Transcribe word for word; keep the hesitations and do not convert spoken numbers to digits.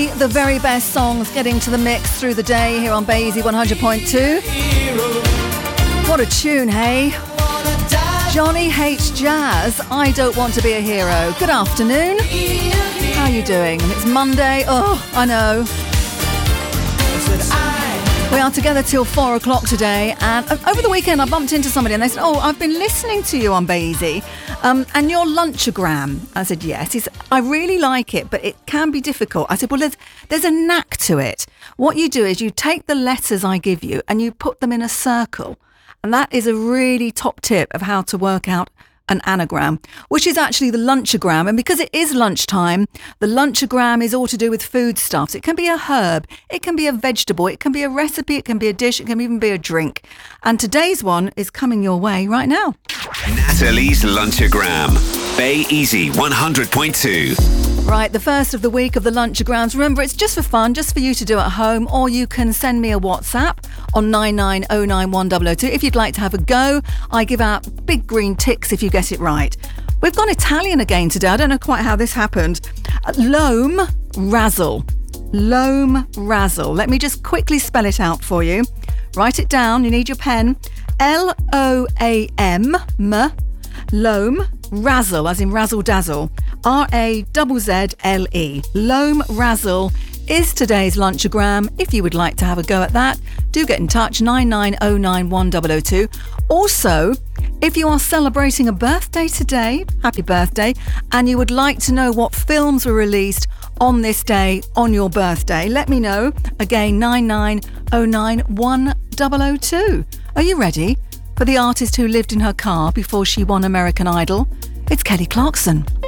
the very best songs getting to the mix through the day here on Basie one hundred point two. What a tune, hey? Johnny H. Jazz, I Don't Want to Be a Hero. Good afternoon. How are you doing? It's Monday. Oh, I know. We are together till four o'clock today, and over the weekend I bumped into somebody and they said, oh, I've been listening to you on Basie, um, and your lunchagram. I said, yes. He said, I really like it, but it can be difficult. I said, well, there's, there's a knack to it. What you do is you take the letters I give you and you put them in a circle, and that is a really top tip of how to work out an anagram, which is actually the lunchagram. And because it is lunchtime, the lunchagram is all to do with foodstuffs. It can be a herb, it can be a vegetable, it can be a recipe, it can be a dish, it can even be a drink. And today's one is coming your way right now. Natalie's Lunchagram. Basie one hundred point two. Right, the first of the week of the lunchagrams. Remember, it's just for fun, just for you to do at home, or you can send me a WhatsApp on nine nine oh nine one zero zero two if you'd like to have a go. I give out big green ticks if you get it right. We've gone Italian again today. I don't know quite how this happened. Uh, Loam razzle. Loam razzle. Let me just quickly spell it out for you. Write it down. You need your pen. L O A M, M, loam, razzle, as in razzle dazzle. R A Z Z L E. Loam razzle is today's lunchagram. If you would like to have a go at that, do get in touch, nine nine oh nine one zero zero two. Also, if you are celebrating a birthday today, happy birthday, and you would like to know what films were released on this day on your birthday, let me know. Again, nine nine oh nine one zero zero two. Are you ready for the artist who lived in her car before she won American Idol? It's Kelly Clarkson.